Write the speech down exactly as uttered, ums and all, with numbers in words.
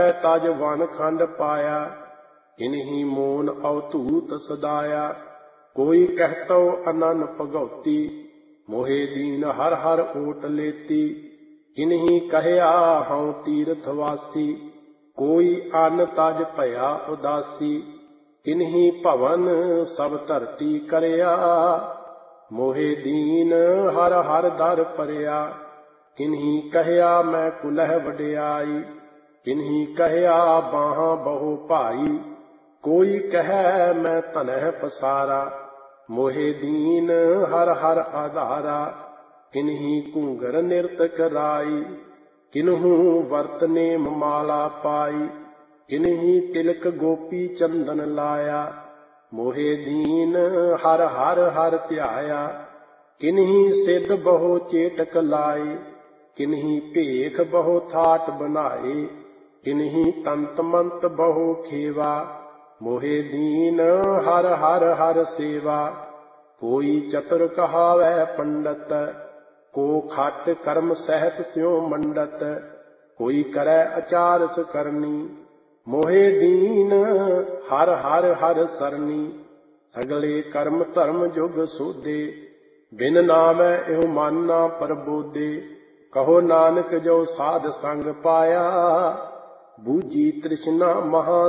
तज वन खंड पाया, इन्हीं मोन अवधूत सदाया। कोई कहतो अनन भगौती, मोहे दीन हर हर ओट लेती। इन्हीं कहया हऊँ तीर्थवासी, कोई अन तज भया उदासी। इन्हीं भवन सब धरती करया, मोहे दीन हर हर दर परया। इन्हीं कहया मैं कुलह वड्याई, इन्हीं कहया बाहां बहु भाई। कोई कहे मैं तनह पसारा, मोहे दीन हर हर आधारा। किन्हीं घूंगर निरत कराई, किन्हू वर्त नेम माला पाई। किन्हीं तिलक गोपी चंदन लाया, मोहे दीन हर हर हर ध्याया। किन्हीं सिद्ध बहु चेटक लाए, किन्हीं भेख बहु थाट बनाए। किन्हीं तंत मंत बहु खेवा, मोहे दीन हर हर हर सेवा। कोई चतुर कहावै पंडित, को खट कर्म सहत स्यों मंडत। कोई करे आचार सुकरनी, मोहे दीन हर हर हर सरनी। सगले कर्म धर्म जुग सोधे, बिन नामै इहो मन ना प्रबोधे। कहो नानक जो साध संग पाया, बूझी तृष्णा महा